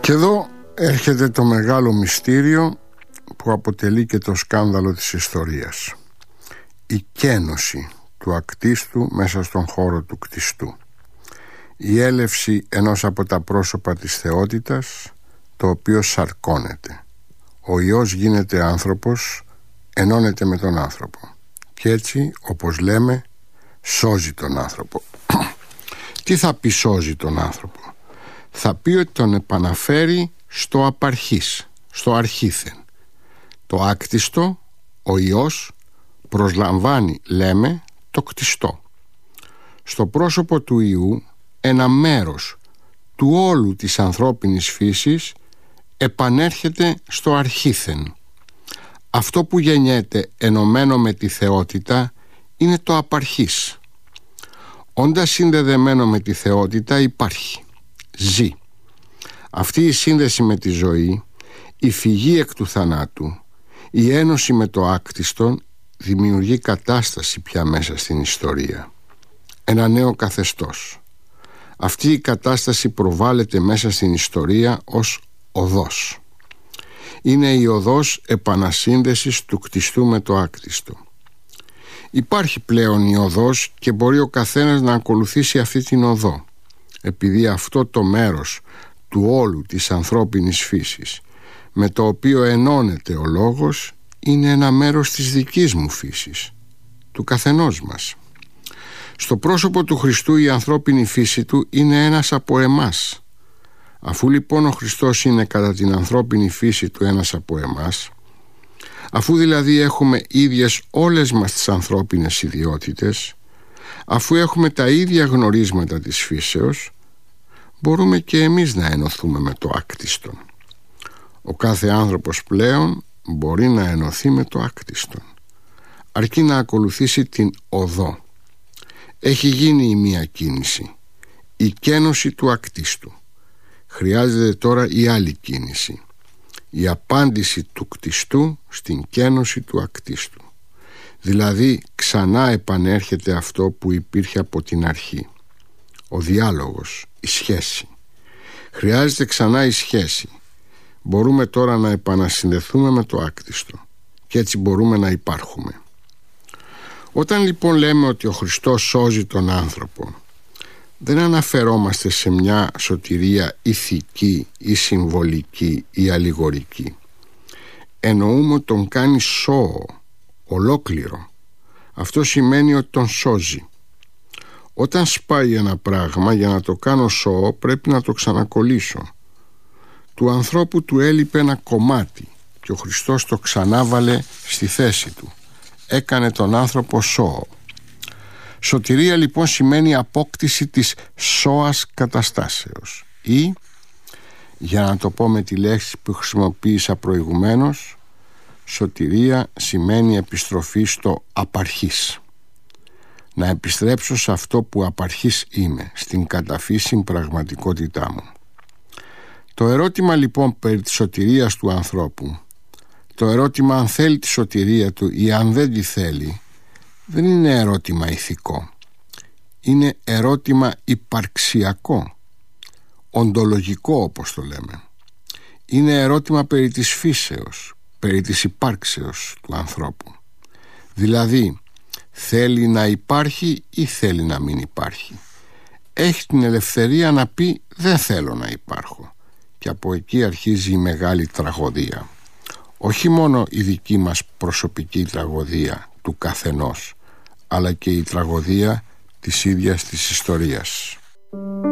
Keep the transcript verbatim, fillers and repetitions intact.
Και εδώ έρχεται το μεγάλο μυστήριο που αποτελεί και το σκάνδαλο της ιστορίας. Η καίνωση του ακτίστου μέσα στον χώρο του κτιστού. Η έλευση ενός από τα πρόσωπα της θεότητας, το οποίο σαρκώνεται. Ο Υιός γίνεται άνθρωπος, ενώνεται με τον άνθρωπο. Και έτσι, όπως λέμε, σώζει τον άνθρωπο. Τι θα πει σώζει τον άνθρωπο? Θα πει ότι τον επαναφέρει στο απαρχής, στο αρχήθεν. Το άκτιστο, ο Υιός, προσλαμβάνει, λέμε, το κτιστό. Στο πρόσωπο του Υιού, ένα μέρος του όλου της ανθρώπινης φύσης επανέρχεται στο αρχήθεν. Αυτό που γεννιέται ενωμένο με τη θεότητα είναι το απαρχής. Όντας συνδεδεμένο με τη θεότητα υπάρχει, ζει. Αυτή η σύνδεση με τη ζωή, η φυγή εκ του θανάτου, η ένωση με το άκτιστον δημιουργεί κατάσταση πια μέσα στην ιστορία. Ένα νέο καθεστώς. Αυτή η κατάσταση προβάλλεται μέσα στην ιστορία ως οδός. Είναι η οδός επανασύνδεσης του κτιστού με το άκτιστο. Υπάρχει πλέον η οδός και μπορεί ο καθένας να ακολουθήσει αυτή την οδό, επειδή αυτό το μέρος του όλου της ανθρώπινης φύσης με το οποίο ενώνεται ο λόγος είναι ένα μέρος της δικής μου φύσης, του καθενός μας. Στο πρόσωπο του Χριστού η ανθρώπινη φύση του είναι ένας από εμάς. Αφού λοιπόν ο Χριστός είναι κατά την ανθρώπινη φύση του ένας από εμάς, αφού δηλαδή έχουμε ίδιες όλες μας τις ανθρώπινες ιδιότητες, αφού έχουμε τα ίδια γνωρίσματα της φύσεως, μπορούμε και εμείς να ενωθούμε με το άκτιστον. Ο κάθε άνθρωπος πλέον μπορεί να ενωθεί με το άκτιστον, αρκεί να ακολουθήσει την οδό. Έχει γίνει η μία κίνηση, η καίνωση του ακτίστου. Χρειάζεται τώρα η άλλη κίνηση, η απάντηση του κτιστού στην καίνωση του ακτίστου. Δηλαδή ξανά επανέρχεται αυτό που υπήρχε από την αρχή, ο διάλογος, η σχέση. Χρειάζεται ξανά η σχέση. Μπορούμε τώρα να επανασυνδεθούμε με το άκτιστο και έτσι μπορούμε να υπάρχουμε. Όταν λοιπόν λέμε ότι ο Χριστός σώζει τον άνθρωπο, δεν αναφερόμαστε σε μια σωτηρία ηθική ή συμβολική ή αλληγορική. Εννοούμε ότι τον κάνει σώο, ολόκληρο. Αυτό σημαίνει ότι τον σώζει. Όταν σπάει ένα πράγμα, για να το κάνω σώο πρέπει να το ξανακολλήσω. Του ανθρώπου του έλειπε ένα κομμάτι και ο Χριστός το ξανάβαλε στη θέση του. Έκανε τον άνθρωπο σώο. Σωτηρία λοιπόν σημαίνει απόκτηση της σώας καταστάσεως ή, για να το πω με τη λέξη που χρησιμοποίησα προηγουμένως, σωτηρία σημαίνει επιστροφή στο απαρχής. Να επιστρέψω σε αυτό που απαρχής είμαι, στην καταφύσιν πραγματικότητά μου. Το ερώτημα λοιπόν περί της σωτηρίας του ανθρώπου, το ερώτημα αν θέλει τη σωτηρία του ή αν δεν τη θέλει, δεν είναι ερώτημα ηθικό. Είναι ερώτημα υπαρξιακό, οντολογικό όπως το λέμε. Είναι ερώτημα περί της φύσεως, περί της υπάρξεως του ανθρώπου. Δηλαδή, θέλει να υπάρχει ή θέλει να μην υπάρχει. Έχει την ελευθερία να πει δεν θέλω να υπάρχω. Και από εκεί αρχίζει η μεγάλη τραγωδία. Όχι μόνο η δική μας προσωπική τραγωδία του καθενός, αλλά και η τραγωδία της ίδιας της ιστορίας.